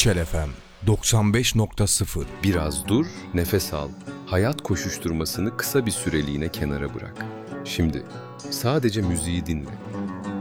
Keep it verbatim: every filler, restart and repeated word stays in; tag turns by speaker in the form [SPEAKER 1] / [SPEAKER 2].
[SPEAKER 1] Geçel F M doksan beş nokta sıfır.
[SPEAKER 2] Biraz dur, nefes al. Hayat koşuşturmasını kısa bir süreliğine kenara bırak. Şimdi sadece müziği dinle.